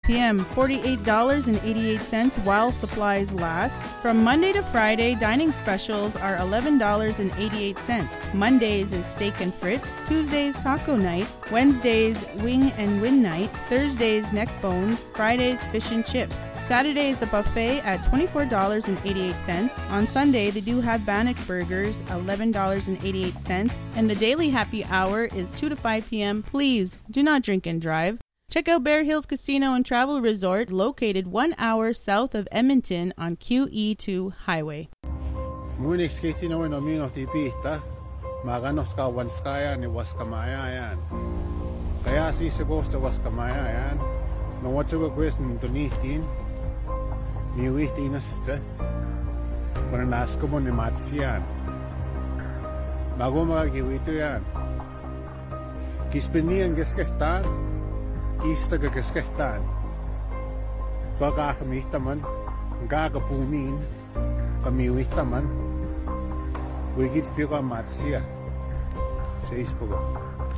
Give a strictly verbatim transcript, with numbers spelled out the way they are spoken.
p m forty-eight dollars and eighty-eight cents while supplies last. From Monday to Friday, dining specials are eleven dollars and eighty-eight cents. Mondays is steak and frits, Tuesdays taco night, Wednesdays wing and win night, Thursdays neck bones, Fridays fish and chips. Saturday is the buffet at twenty-four dollars and eighty-eight cents. On Sunday, they do have Bannock burgers, eleven dollars and eighty-eight cents. And the daily happy hour is two to five p m Please do not drink and drive. Check out Bear Hills Casino and Travel Resort, located one hour south of Edmonton on Q E two Highway. Munich skitino no mino tipita, maganos ka wanskaya ni waskamaya yan. Kaya si segosta waskamaya yan. No what's a question to nitin? Ni wihtinas te. Kung nasko mo ni Matsiyan. Bago magagiwito yan. Kispenian geskehtan. Kista gageskehtan. Fagakakamita man. Gagapumin. Kamiwita man. Wigits piyo ka Matsiya. Sa ispo ko.